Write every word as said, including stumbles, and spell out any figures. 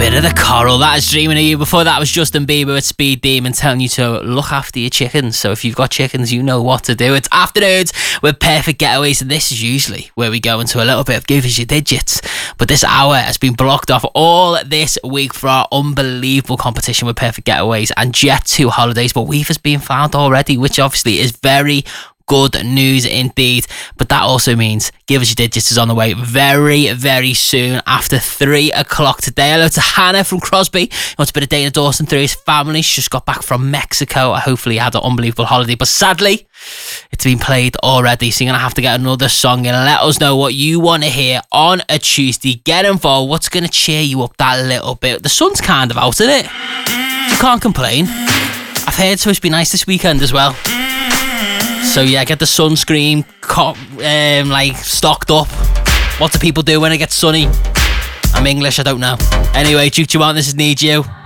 Bit of the coral, that is Dreaming of You. Before that was Justin Bieber with Speed Demon telling you to look after your chickens. So if you've got chickens, you know what to do. It's Afternoons with Perfect Getaways, and this is usually where we go into a little bit of Give Us Your Digits. But this hour has been blocked off all this week for our unbelievable competition with Perfect Getaways and Jet two holidays. But Weave has been found already, which obviously is very good news indeed. But that also means Give Us Your Digits is on the way very, very soon after three o'clock today. Hello to Hannah from Crosby. He wants a bit of Dana Dawson through his family. She just got back from Mexico. I hopefully had an unbelievable holiday. But sadly, it's been played already. So you're going to have to get another song and let us know what you want to hear on a Tuesday. Get involved. What's going to cheer you up that little bit? The sun's kind of out, isn't it? You can't complain. I've heard it's supposed to be nice this weekend as well. So yeah, get the sunscreen co- um, like stocked up. What do people do when it gets sunny? I'm English, I don't know. Anyway, Duke Dumont, this is Need You.